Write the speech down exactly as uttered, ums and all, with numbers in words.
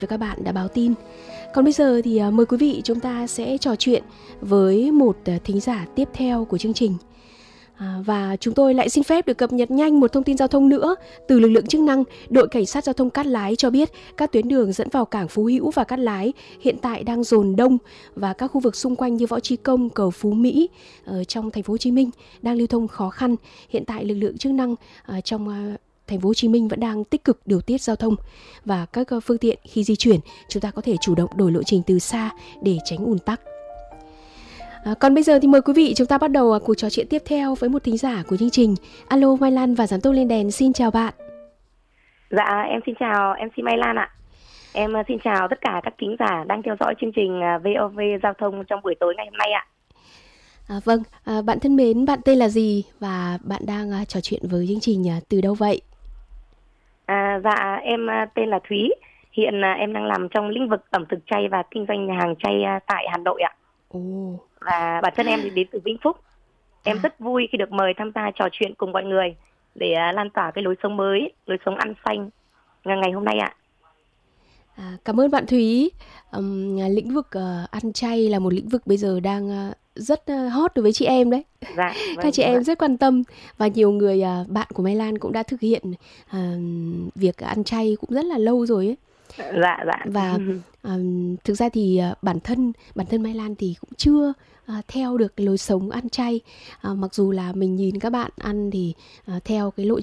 cho các bạn đã báo tin. Còn bây giờ thì mời quý vị chúng ta sẽ trò chuyện với một thính giả tiếp theo của chương trình. À, và chúng tôi lại xin phép được cập nhật nhanh một thông tin giao thông nữa từ lực lượng chức năng. Đội Cảnh sát Giao thông Cát Lái cho biết các tuyến đường dẫn vào cảng Phú Hữu và Cát Lái hiện tại đang dồn đông, và các khu vực xung quanh như Võ Chí Công, cầu Phú Mỹ ở trong thành phố Hồ Chí Minh đang lưu thông khó khăn. Hiện tại lực lượng chức năng ở trong uh, thành phố Hồ Chí Minh vẫn đang tích cực điều tiết giao thông, và các uh, phương tiện khi di chuyển chúng ta có thể chủ động đổi lộ trình từ xa để tránh ùn tắc. À, còn bây giờ thì mời quý vị chúng ta bắt đầu cuộc trò chuyện tiếp theo với một thính giả của chương trình. Alo, Mai Lan và Giám Tông Lên Đèn, xin chào bạn. Dạ, em xin chào em xê Mai Lan ạ. Em xin chào tất cả các thính giả đang theo dõi chương trình vê o vê Giao thông trong buổi tối ngày hôm nay ạ. À, vâng, à, bạn thân mến, bạn tên là gì và bạn đang uh, trò chuyện với chương trình uh, từ đâu vậy? À, dạ, em uh, tên là Thúy. Hiện uh, em đang làm trong lĩnh vực ẩm thực chay và kinh doanh nhà hàng chay uh, tại Hà Nội ạ. Ồ. Và bản thân em thì đến từ Vĩnh Phúc. Em à. rất vui khi được mời tham gia trò chuyện cùng mọi người để uh, lan tỏa cái lối sống mới, lối sống ăn xanh ngày hôm nay ạ. À, cảm ơn bạn Thúy. Um, lĩnh vực uh, ăn chay là một lĩnh vực bây giờ đang uh, rất uh, hot đối với chị em đấy. Dạ, vâng, các chị vâng. em rất quan tâm, và nhiều người uh, bạn của Mai Lan cũng đã thực hiện uh, việc ăn chay cũng rất là lâu rồi ấy. Dạ, dạ. Và um, thực ra thì uh, bản thân bản thân Mai Lan thì cũng chưa uh, theo được cái lối sống ăn chay. Uh, mặc dù là mình nhìn các bạn ăn thì uh, theo cái lộ